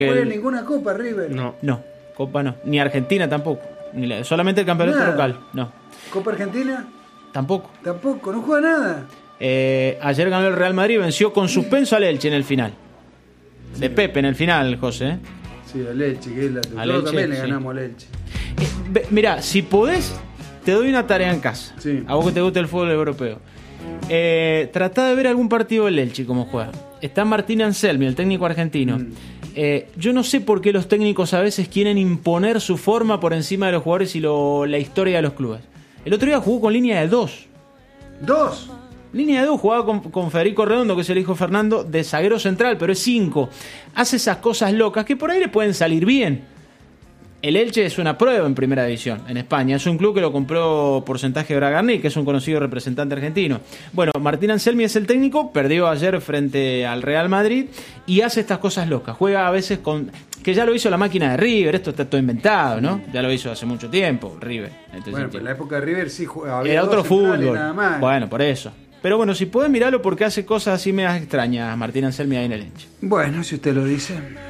¿Juega ninguna copa River? No, copa no. Ni Argentina tampoco. Solamente el campeonato Nada. local. No. ¿Copa Argentina? Tampoco. Tampoco, no juega nada. Ayer ganó el Real Madrid, venció con suspenso al Elche en el final. De Pepe en el final, José. Sí, al Elche, que es la Al nosotros Elche, también le sí. ganamos al Elche. Mirá, si podés, te doy una tarea en casa. Sí. A vos que te gusta el fútbol europeo. Tratá de ver algún partido del Elche, cómo juega. Está Martín Anselmi, el técnico argentino. Yo no sé por qué los técnicos a veces quieren imponer su forma por encima de los jugadores y la historia de los clubes. El otro día jugó con línea de 2. ¿Dos? Línea de 2, jugaba con Federico Redondo, que es el hijo de Fernando, de zaguero central, pero es 5. Hace esas cosas locas que por ahí le pueden salir bien. El Elche es una prueba en primera división, en España. Es un club que lo compró Porcentaje Bragarni, que es un conocido representante argentino. Bueno, Martín Anselmi es el técnico, perdió ayer frente al Real Madrid y hace estas cosas locas. Juega a veces con... que ya lo hizo la máquina de River, esto está todo inventado, ¿no? Ya lo hizo hace mucho tiempo, River. Bueno, pero en la época de River sí jugaba. Era otro fútbol. Nada más. Bueno, por eso. Pero bueno, si podés mirarlo porque hace cosas así medias extrañas Martín Anselmi ahí en el Elche. Bueno, si usted lo dice.